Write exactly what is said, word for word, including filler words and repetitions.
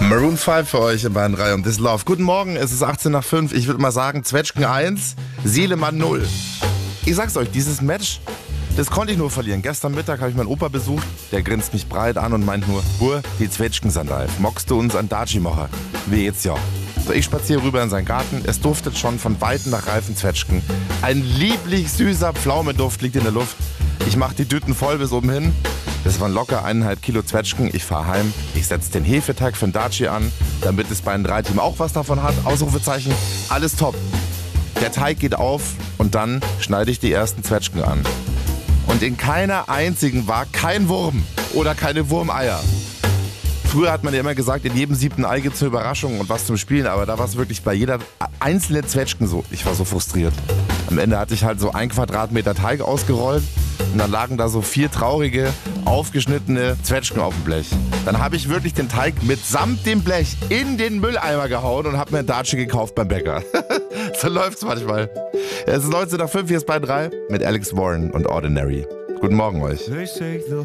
Maroon fünf für euch in Bayern drei und This Love. Guten Morgen, es ist achtzehn nach fünf. Ich würde mal sagen, Zwetschgen eins, Seelemann null. Ich sag's euch, dieses Match, das konnte ich nur verlieren. Gestern Mittag habe ich meinen Opa besucht. Der grinst mich breit an und meint nur, Bur, die Zwetschgen sind reif. Mockst du uns an Daci machen? Wie jetzt ja. So, ich spaziere rüber in seinen Garten. Es duftet schon von Weitem nach reifen Zwetschgen. Ein lieblich süßer Pflaumenduft liegt in der Luft. Ich mache die Düten voll bis oben hin. Das waren locker eineinhalb Kilo Zwetschgen. Ich fahre heim. Ich setze den Hefeteig für den Daci an, damit das Bayern drei Team auch was davon hat. Ausrufezeichen. Alles top. Der Teig geht auf und dann schneide ich die ersten Zwetschgen an. Und in keiner einzigen war kein Wurm oder keine Wurmeier. Früher hat man ja immer gesagt, in jedem siebten Ei gibt es eine Überraschung und was zum Spielen, aber da war es wirklich bei jeder einzelnen Zwetschgen so. Ich war so frustriert. Am Ende hatte ich halt so ein Quadratmeter Teig ausgerollt und dann lagen da so vier traurige, aufgeschnittene Zwetschgen auf dem Blech. Dann habe ich wirklich den Teig mitsamt dem Blech in den Mülleimer gehauen und habe mir einen Daci gekauft beim Bäcker. So läuft's manchmal. Es ist neunzehn nach fünf, hier ist Bayern drei mit Alex Warren und Ordinary. Guten Morgen euch.